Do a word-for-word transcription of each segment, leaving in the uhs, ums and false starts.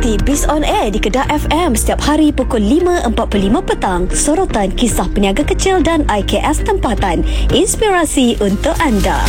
Ikuti Biz On Air di Kedah F M setiap hari pukul lima empat puluh lima petang. Sorotan kisah peniaga kecil dan I K S tempatan. Inspirasi untuk anda.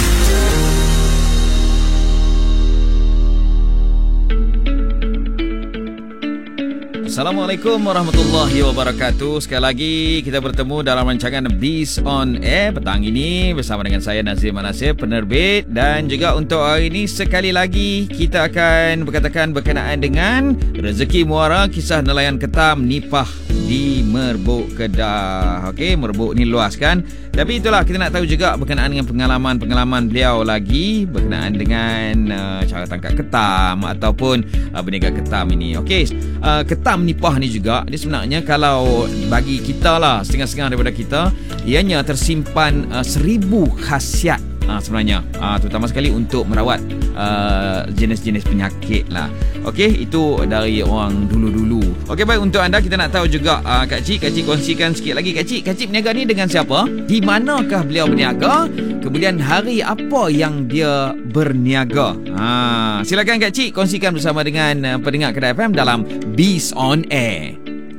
Assalamualaikum warahmatullahi wabarakatuh. Sekali lagi kita bertemu dalam rancangan Biz On Air petang ini bersama dengan saya Nazir Manasir, penerbit, dan juga untuk hari ini sekali lagi kita akan berkatakan berkenaan dengan rezeki muara, kisah nelayan ketam nipah di Merbuk, Kedah. Okey, Merbuk ni luas kan? Tapi itulah, kita nak tahu juga berkenaan dengan pengalaman-pengalaman beliau lagi berkenaan dengan uh, cara tangkap ketam ataupun uh, berniaga ketam ini. Okey, uh, ketam nipah ni juga, dia sebenarnya kalau bagi kita lah, setengah-setengah daripada kita, ianya tersimpan uh, seribu khasiat uh, sebenarnya, uh, terutama sekali untuk merawat uh, jenis-jenis penyakit lah. Okey, itu dari orang dulu-dulu. Okey, baik, untuk anda kita nak tahu juga, uh, Kak Cik, Kak Cik kongsikan sikit lagi. Kak Cik, Kak Cik berniaga ni dengan siapa? Di manakah beliau berniaga? Kemudian hari apa yang dia berniaga? Ha, silakan Kak Cik kongsikan bersama dengan uh, pendengar Kedah F M dalam Biz On Air.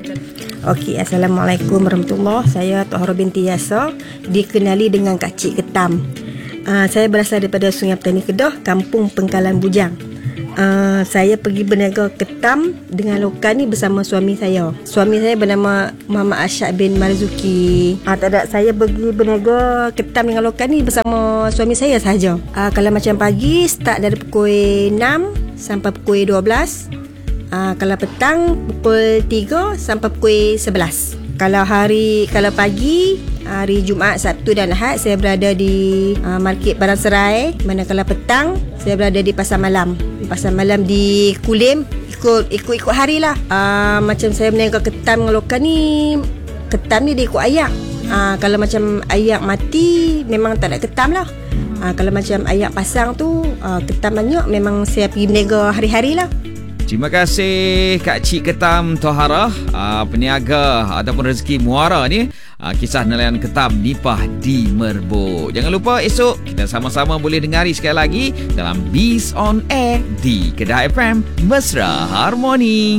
Okey, Assalamualaikum warahmatullahi wabarakatuh. Saya Tok Horo binti Yasa, dikenali dengan Kak Cik Ketam. Uh, saya berasal daripada Sungai Petani Kedah, Kampung Pengkalan Bujang. Uh, saya pergi berniaga ketam dengan lokal ni bersama suami saya. Suami saya bernama Muhammad Asyad bin Marzuki. uh, Tak ada, saya pergi berniaga ketam dengan lokal ni bersama suami saya sahaja. uh, Kalau macam pagi, start dari pukul enam sampai pukul dua belas. uh, Kalau petang, pukul tiga sampai pukul sebelas. Kalau hari, kalau pagi, hari Jumaat, Sabtu dan Ahad, saya berada di uh, Market Barang Serai. Manakala petang, saya berada di Pasar Malam. Pasar Malam di Kulim. Ikut, ikut-ikut hari lah. uh, Macam saya berniaga ketam dengan lokal ni, ketam ni dia ikut ayak. uh, Kalau macam ayak mati, memang tak ada ketam lah. uh, Kalau macam ayak pasang tu, uh, ketam banyak, memang saya pergi berniaga hari-hari lah. Terima kasih Kak Cik Ketam Toharah, uh, peniaga ataupun rezeki muara ni, uh, kisah nelayan ketam nipah di Merbuk. Jangan lupa esok kita sama-sama boleh dengari sekali lagi dalam Biz On Air di Kedah F M, Mesra Harmoni.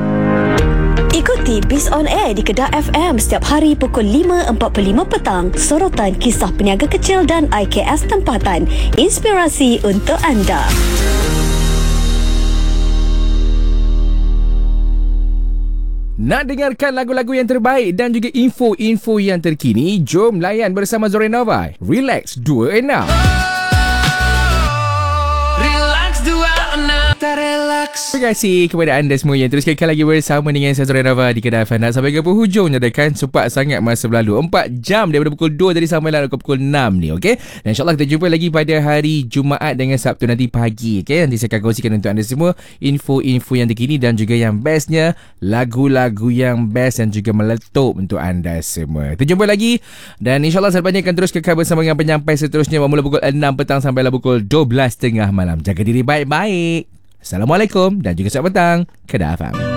Ikuti Biz On Air di Kedah F M setiap hari pukul lima empat puluh lima petang. Sorotan kisah peniaga kecil dan I K S tempatan. Inspirasi untuk anda. Nak dengarkan lagu-lagu yang terbaik dan juga info-info yang terkini? Jom layan bersama Zorenova. Relax dua enam. Relax dua enam. Relax. Terima kasih kepada anda semua yang terus kekal lagi bersama dengan saya Zorenova di Kedah F M. Nak sampai ke penghujung nyatakan cepat sangat masa berlalu. empat jam daripada pukul dua tadi sampai lah pukul enam ni, okey? Dan insyaAllah kita jumpa lagi pada hari Jumaat dengan Sabtu nanti pagi, okey? Nanti saya akan kongsikan untuk anda semua info-info yang terkini dan juga yang bestnya, lagu-lagu yang best dan juga meletup untuk anda semua. Kita jumpa lagi dan insyaAllah selepasnya akan terus kekal bersama dengan penyampai seterusnya bermula pukul enam petang sampai lah pukul dua belas tengah malam. Jaga diri baik-baik. Assalamualaikum dan juga selamat petang, Kedah F M.